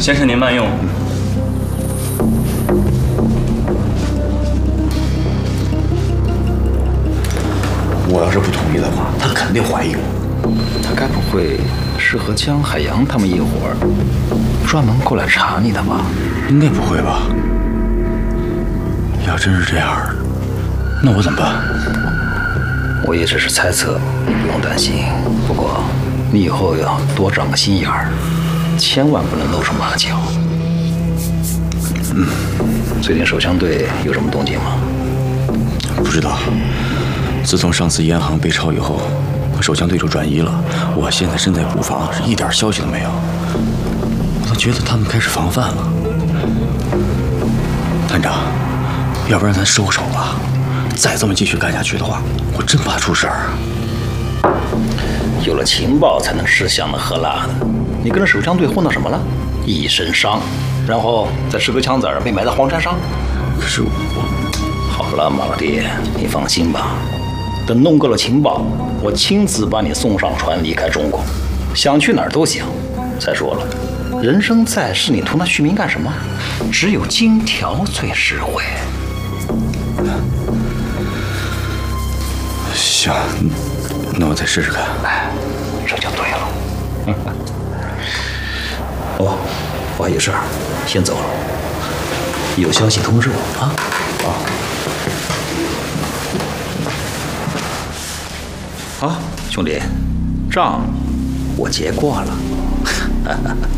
先生您慢用。 我要是不同意的话，他肯定怀疑我。 他该不会是和江海洋他们一伙儿专门过来查你的吧？ 应该不会吧？要真是这样，那我怎么办？ 我也只是猜测，你不用担心。不过你以后要多长个心眼儿，千万不能露出马脚。最近手枪队有什么动静吗？ 不知道。自从上次烟行被抄以后，手枪队就转移了。我现在身在古房，是一点消息都没有。我都觉得他们开始防范了。团长，要不然咱收手吧。再这么继续干下去的话，我真怕出事儿。 有了情报才能吃香的喝辣的。你跟着手枪队混到什么了？一身伤，然后再吃个枪子儿被埋在荒山上。 可是我…… 好了，马老弟，你放心吧。等弄够了情报，我亲自把你送上船离开中国，想去哪儿都行。再说了，人生在世，你图那虚名干什么？只有金条最实惠。 行，那我再试试看。 哎，这就对了。哦，我还有事儿，先走了。有消息通知我啊。好，兄弟，账我结过了。